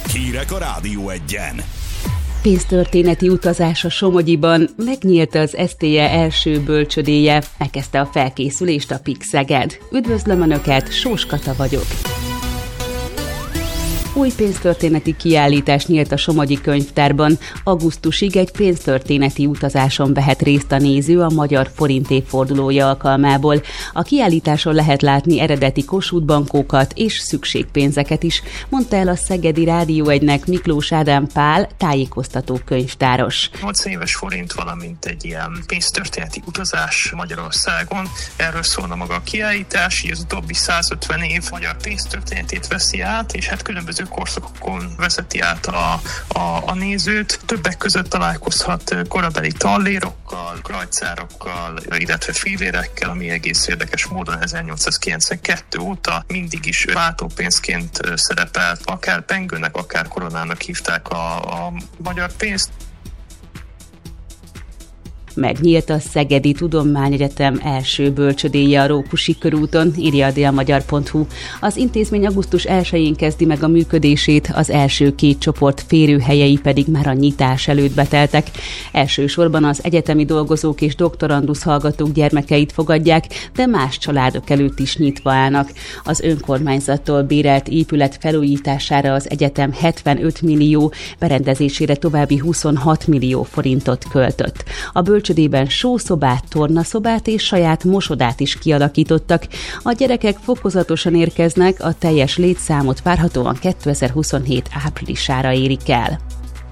Hírek a Rádió Egyen. Pénztörténeti utazás a Somogyiban, megnyílt az SZTE első bölcsödéje, megkezdte a felkészülést a PIK Szeged. Üdvözlöm Önöket, Sós Kata vagyok. Új pénztörténeti kiállítás nyílt a Somogyi Könyvtárban. Augusztusig egy pénztörténeti utazáson vehet részt a néző a magyar forint évfordulója alkalmából. A kiállításon lehet látni eredeti Kossuth bankókat és szükségpénzeket is, mondta el a Szegedi Rádió Egynek Miklós Ádám Pál, tájékoztató könyvtáros. 80 éves forint, valamint egy ilyen pénztörténeti utazás Magyarországon. Erről szólna maga a kiállítás, így az utóbbi 150 év magyar pénztörténetét veszi át, és hát különböző korszakokon vezeti át a nézőt. Többek között találkozhat korabeli tallérokkal, krajcárokkal, illetve fillérekkel, ami egész érdekes módon 1892 óta mindig is váltópénzként szerepelt. Akár pengőnek, akár koronának hívták a magyar pénzt. Megnyílt a Szegedi Tudományegyetem első bölcsödéje a Rókusi körúton, írja a délmagyar.hu. Az intézmény augusztus 1-én kezdi meg a működését, az első 2 csoport férőhelyei pedig már a nyitás előtt beteltek. Elsősorban az egyetemi dolgozók és doktorandusz hallgatók gyermekeit fogadják, de más családok előtt is nyitva állnak. Az önkormányzattól bérelt épület felújítására az egyetem 75 millió, berendezésére további 26 millió forintot költött. A bölcsödében sószobát, tornaszobát és saját mosodát is kialakítottak. A gyerekek fokozatosan érkeznek, a teljes létszámot várhatóan 2027 áprilisára érik el.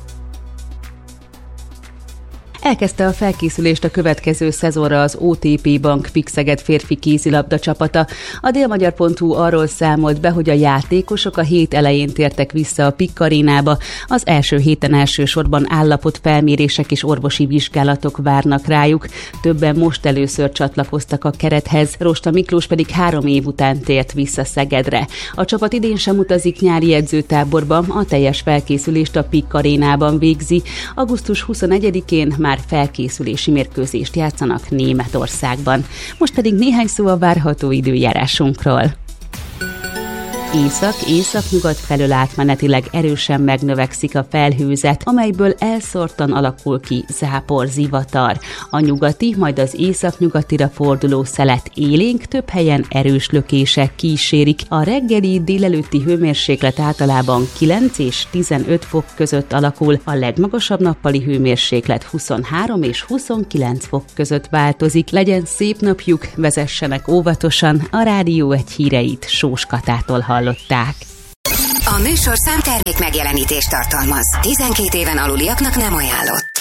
Elkezdte a felkészülést a következő szezonra az OTP Bank PIK Szeged férfi kézilabda csapata. A délmagyar.hu arról számolt be, hogy a játékosok a hét elején tértek vissza a PIK arénába. Az első héten elsősorban állapotfelmérések és orvosi vizsgálatok várnak rájuk. Többen most először csatlakoztak a kerethez, Rosta Miklós pedig 3 év után tért vissza Szegedre. A csapat idén sem utazik nyári edzőtáborba, a teljes felkészülést a PIK arénában végzi. Augusztus 21-én már felkészülési mérkőzést játszanak Németországban. Most pedig néhány szó a várható időjárásunkról. Észak-északnyugat felől átmenetileg erősen megnövekszik a felhőzet, amelyből elszórtan alakul ki zápor-zivatar. A nyugati, majd az északnyugatira forduló szelet élénk, több helyen erős lökések kísérik. A reggeli délelőtti hőmérséklet általában 9 és 15 fok között alakul, a legmagasabb nappali hőmérséklet 23 és 29 fok között változik. Legyen szép napjuk, vezessenek óvatosan, a Rádió Egy híreit Sós Katától hallották. A műsorszám termék megjelenítést tartalmaz. 12 éven aluliaknak nem ajánlott.